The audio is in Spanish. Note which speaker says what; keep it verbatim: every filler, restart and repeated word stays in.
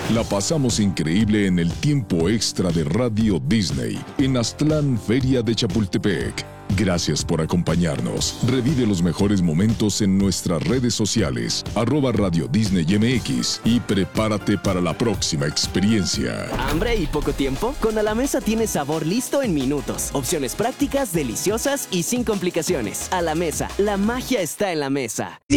Speaker 1: La pasamos increíble en el tiempo extra de Radio Disney en Aztlán, Feria de Chapultepec. Gracias por acompañarnos. Revive los mejores momentos en nuestras redes sociales, arroba Radio Disney M X, y prepárate para la próxima experiencia.
Speaker 2: ¿Hambre y poco tiempo? Con A la Mesa tienes sabor listo en minutos. Opciones prácticas, deliciosas y sin complicaciones. A la Mesa, la magia está en la mesa.